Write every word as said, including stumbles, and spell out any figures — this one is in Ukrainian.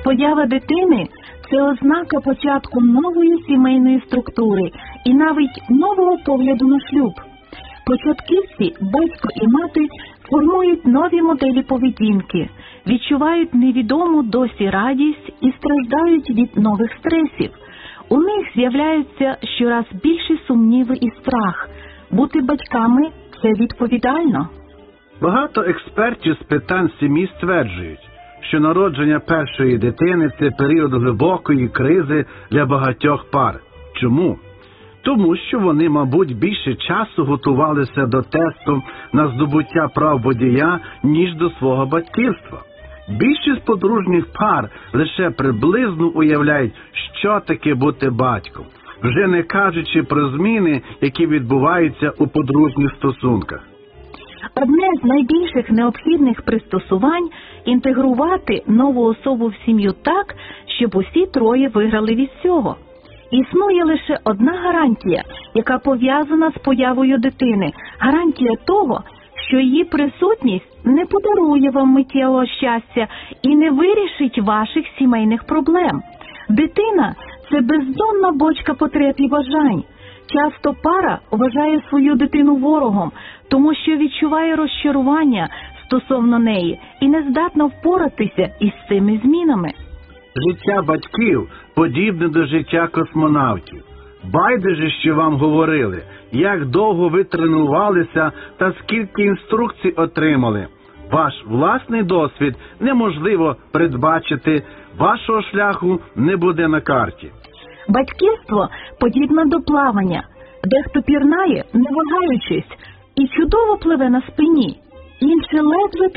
Поява дитини – це ознака початку нової сімейної структури і навіть нового погляду на шлюб. Початківці, батько і мати, формують нові моделі поведінки, відчувають невідому досі радість і страждають від нових стресів. У них з'являються щораз більші сумніви і страх. Бути батьками – це відповідально. Багато експертів з питань сім'ї стверджують, що народження першої дитини – це період глибокої кризи для багатьох пар. Чому? Тому що вони, мабуть, більше часу готувалися до тесту на здобуття прав водія, ніж до свого батьківства. Більшість подружніх пар лише приблизно уявляють, що таке бути батьком, вже не кажучи про зміни, які відбуваються у подружніх стосунках. Одне з найбільших необхідних пристосувань – інтегрувати нову особу в сім'ю так, щоб усі троє виграли від цього. Існує лише одна гарантія, яка пов'язана з появою дитини – гарантія того, що її присутність не подарує вам миттєвого щастя і не вирішить ваших сімейних проблем. Дитина – це бездонна бочка потреб і бажань. Часто пара вважає свою дитину ворогом, тому що відчуває розчарування стосовно неї і не здатна впоратися із цими змінами. Життя батьків подібне до життя космонавтів. Байдуже, що вам говорили, як довго ви тренувалися та скільки інструкцій отримали. Ваш власний досвід неможливо передбачити, вашого шляху не буде на карті. Батьківство подібне до плавання. Дехто пірнає, не вагаючись, і чудово пливе на спині. Інші ледве